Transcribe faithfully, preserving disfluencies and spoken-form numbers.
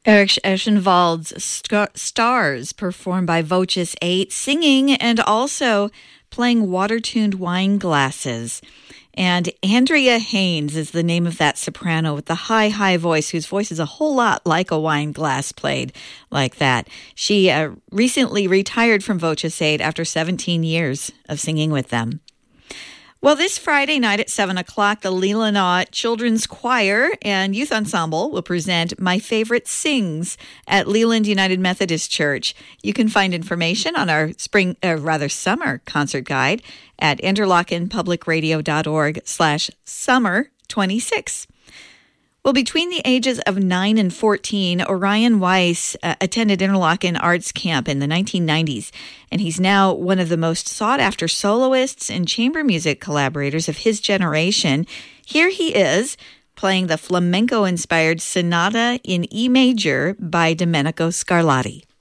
Eric Eschenwald's Star- Stars, performed by Voces eight, singing and also playing water-tuned wine glasses. And Andrea Haynes is the name of that soprano with the high, high voice, whose voice is a whole lot like a wine glass played like that. She uh, recently retired from Voces eight after seventeen years of singing with them. Well, this Friday night at seven o'clock, the Leelanau Children's Choir and Youth Ensemble will present My Favorite Sings at Leland United Methodist Church. You can find information on our spring, or rather summer concert guide at interlochenpublicradio.org slash summer 26. Well, between the ages of nine and fourteen, Orion Weiss uh, attended Interlochen Arts Camp in the nineteen nineties, and he's now one of the most sought-after soloists and chamber music collaborators of his generation. Here he is, playing the flamenco-inspired Sonata in E major by Domenico Scarlatti.